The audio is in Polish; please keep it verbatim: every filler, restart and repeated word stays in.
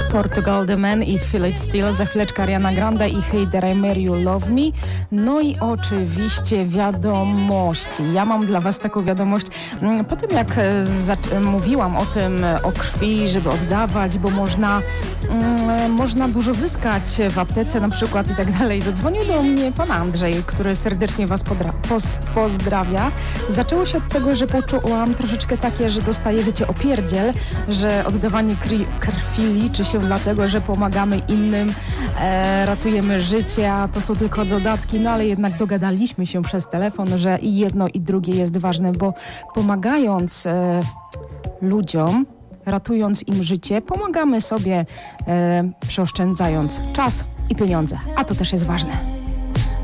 Portugal The Man i Feel It Still, za chwileczkę Ariana Grande i Hey There I Mary You Love Me. No i oczywiście wiadomości. Ja mam dla was taką wiadomość. Po tym jak mówiłam o tym, o krwi, żeby oddawać, bo można, mm, można dużo zyskać w aptece na przykład i tak dalej. Zadzwonił do mnie pan Andrzej, który serdecznie was podra- poz- pozdrawia. Zaczęło się od tego, że poczułam troszeczkę takie, że dostaję, wiecie, opierdziel, że oddawanie krwi, krwi liczy się dlatego, że pomagamy innym, e, ratujemy życie, a to są tylko dodatki, no ale jednak dogadaliśmy się przez telefon, że i jedno i drugie jest ważne, bo pomagając e, ludziom, ratując im życie, pomagamy sobie e, przeoszczędzając czas i pieniądze, a to też jest ważne.